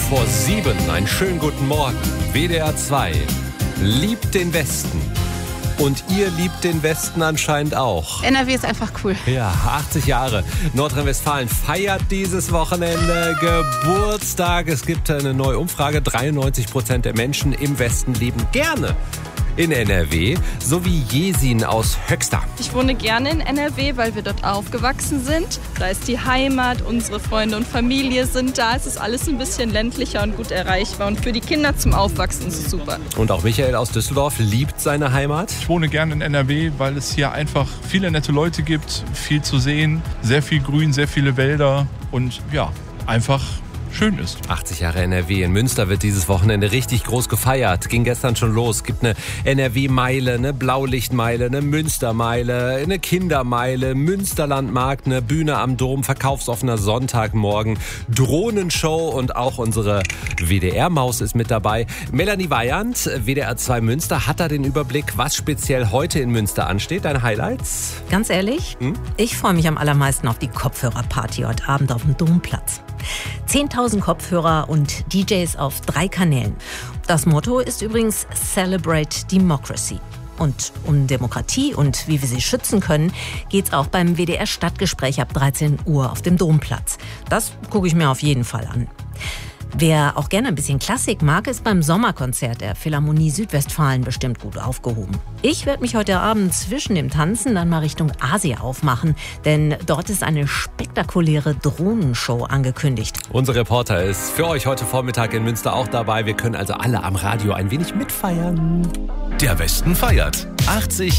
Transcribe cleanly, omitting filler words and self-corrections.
7:15. Einen schönen guten Morgen. WDR 2 liebt den Westen. Und ihr liebt den Westen anscheinend auch. NRW ist einfach cool. Ja, 80 Jahre. Nordrhein-Westfalen feiert dieses Wochenende Geburtstag. Es gibt eine neue Umfrage. 93% der Menschen im Westen leben gerne in NRW, so wie Jesin aus Höxter. Ich wohne gerne in NRW, weil wir dort aufgewachsen sind. Da ist die Heimat, unsere Freunde und Familie sind da. Es ist alles ein bisschen ländlicher und gut erreichbar. Und für die Kinder zum Aufwachsen ist es super. Und auch Michael aus Düsseldorf liebt seine Heimat. Ich wohne gerne in NRW, weil es hier einfach viele nette Leute gibt, viel zu sehen, sehr viel Grün, sehr viele Wälder und ja, einfach schön ist. 80 Jahre NRW. In Münster wird dieses Wochenende richtig groß gefeiert. Ging gestern schon los. Gibt eine NRW-Meile, eine Blaulichtmeile, eine Münstermeile, eine Kindermeile, Münsterlandmarkt, eine Bühne am Dom, verkaufsoffener Sonntagmorgen, Drohnenshow und auch unsere WDR-Maus ist mit dabei. Melanie Weyand, WDR 2 Münster, hat da den Überblick, was speziell heute in Münster ansteht. Deine Highlights? Ganz ehrlich, ich freue mich am allermeisten auf die Kopfhörerparty heute Abend auf dem Domplatz. 10.000 Kopfhörer und DJs auf 3 Kanälen. Das Motto ist übrigens Celebrate Democracy. Und um Demokratie und wie wir sie schützen können, geht's auch beim WDR-Stadtgespräch ab 13 Uhr auf dem Domplatz. Das gucke ich mir auf jeden Fall an. Wer auch gerne ein bisschen Klassik mag, ist beim Sommerkonzert der Philharmonie Südwestfalen bestimmt gut aufgehoben. Ich werde mich heute Abend zwischen dem Tanzen dann mal Richtung Asia aufmachen, denn dort ist eine spektakuläre Drohnenshow angekündigt. Unser Reporter ist für euch heute Vormittag in Münster auch dabei. Wir können also alle am Radio ein wenig mitfeiern. Der Westen feiert. 80